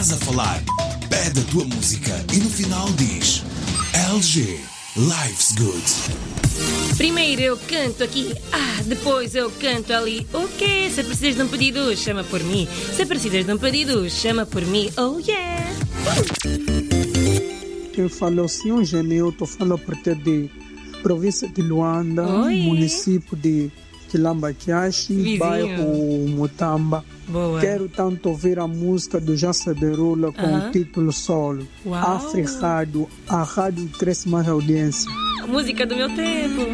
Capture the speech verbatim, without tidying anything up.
estás a falar, pede a tua música e no final diz L G, Life's Good. Primeiro eu canto aqui, ah, depois eu canto ali. O quê? Se precisas de um pedido, chama por mim. Se precisas de um pedido, chama por mim. Oh yeah! Eu falo Senhor Geneuto, falo por ter de província de Luanda, Oi. município de Quilambaquiaxi, bairro Mutamba. Boa. Quero tanto ouvir a música do Jaça Berula com Aham. o título solo. Uau. Afri Rádio, a rádio que cresce mais audiência. A música do meu tempo.